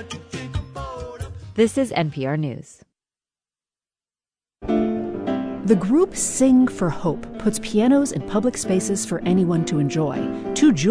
This is NPR News. The group Sing for Hope puts pianos in public spaces for anyone to enjoy. Two